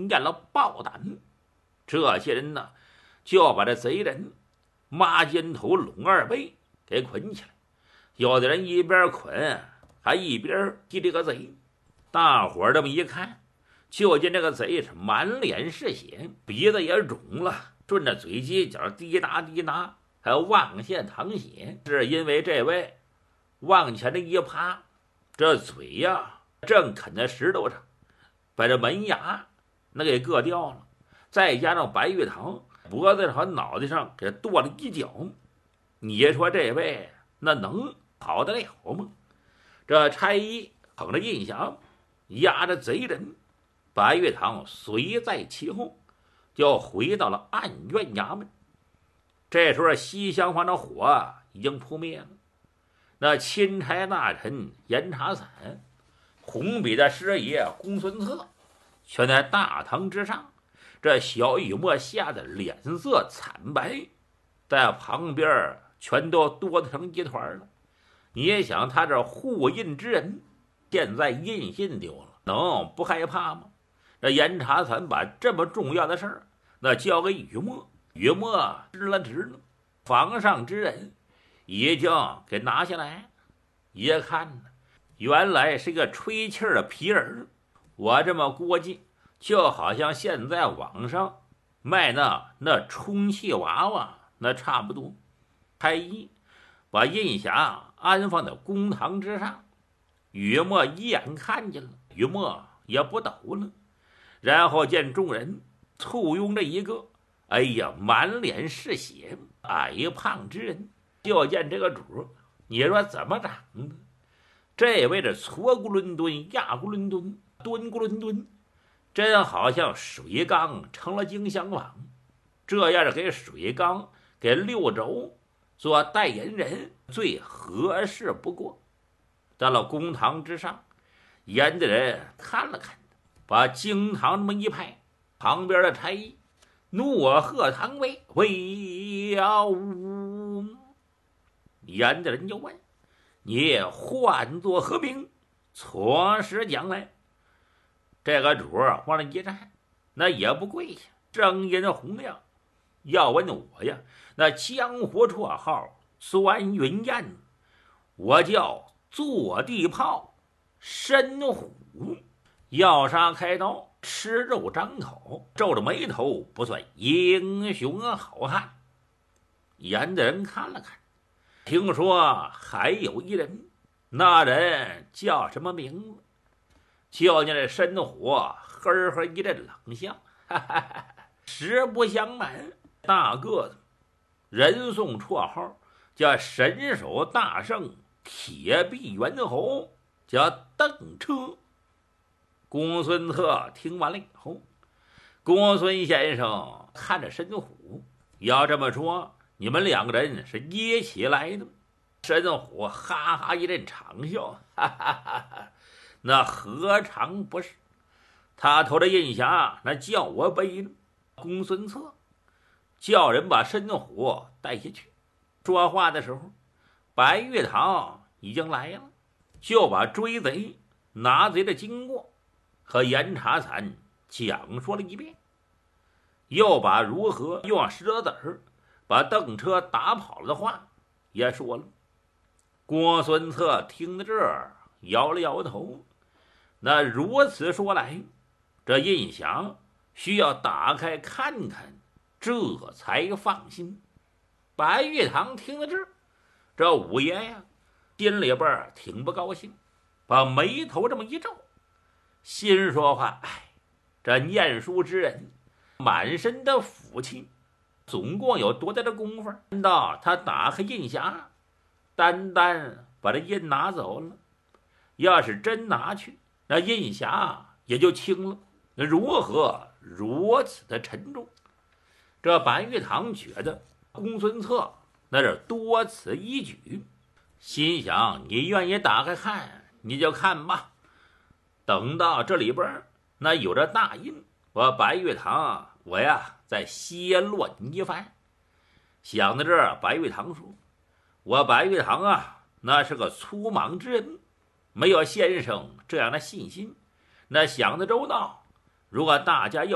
听见了爆胆，这些人呢，就把这贼人麻肩头拢二背给捆起来。有的人一边捆还一边踢这个贼。大伙儿这么一看，就见这个贼是满脸是血，鼻子也肿了，顺着嘴犄角滴答滴答还往下淌血。是因为这位往前的一趴，这嘴呀正啃在石头上，把这门牙那给硌掉了，再加上白玉堂脖子上和脑袋上给跺了一脚，你说这位那能跑得了吗？这差役捧着印匣压着贼人，白玉堂随在其后，就回到了案院衙门。这时候西厢房的火已经扑灭了，那钦差大臣严查散、红笔的师爷公孙策却在大堂之上。这小雨墨吓得脸色惨白，在旁边全都多得成一团了。你也想，他这护印之人现在印信丢了，能不害怕吗？这严查散把这么重要的事儿那交给雨墨，雨墨支了支了，房上之人已经给拿下来。一看呢，原来是个吹气儿的皮人。我这么估计，就好像现在网上卖那充气娃娃那差不多。太医把印匣安放在公堂之上，雨墨一眼看见了，雨墨也不抖了。然后见众人簇拥着一个哎呀满脸是血矮胖之人，就见这个主你说怎么长的？这位是矬咕伦敦压咕伦敦蹲咕伦敦，真好像水缸成了金香网。这样是给水缸给六轴做代言人最合适不过。到了公堂之上，严的人看了看，把惊堂这么一拍，旁边的差役怒喝堂尉为要无。严的人就问：你唤作何名？错时讲来。这个主往那一站，那也不跪下，声音洪亮。要问我呀，那江湖绰号酸云燕，我叫坐地炮申虎。要杀开刀，吃肉张口，皱着眉头不算英雄好汉。严的人看了看，听说还有一人，那人叫什么名字？就见这申虎呵呵一阵冷笑，哈哈哈，实不相瞒，大个子，人送绰号叫神手大圣铁臂猿猴，叫邓车。公孙策听完了以后，公孙先生看着申虎，要这么说，你们两个人是一起来的？申虎哈哈一阵长笑，哈哈哈哈，那何尝不是？他头的印匣那叫我背呢。公孙策叫人把申虎带下去。说话的时候，白玉堂已经来了，就把追贼拿贼的经过和严查散讲说了一遍，又把如何用石子儿把邓车打跑了的话也说了。公孙策听到这儿摇了摇头，那如此说来，这印匣需要打开看看，这才放心。白玉堂听到这儿，这五爷呀心里边挺不高兴，把眉头这么一皱，心说话：哎，这念书之人满身的福气，总共有多大的功夫？难道他打开印匣，单单把这印拿走了？要是真拿去，那印匣也就轻了，那如何如此的沉重？这白玉堂觉得公孙策那是多此一举，心想：你愿意打开看你就看吧，等到这里边那有着大印，我白玉堂我呀再歇乱一番。想到这儿，白玉堂说：我白玉堂啊，那是个粗莽之人，没有先生这样的信心。那想得周到，如果大家要